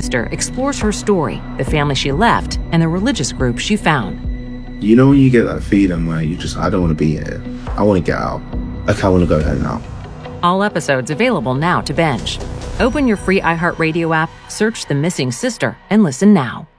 sister explores her story, the family she left, and the religious group she found. You know when you get that feeling where I don't want to be here. I want to get out. Like, I want to go there now. All episodes available now to binge. Open your free iHeartRadio app, search The Missing Sister, and listen now.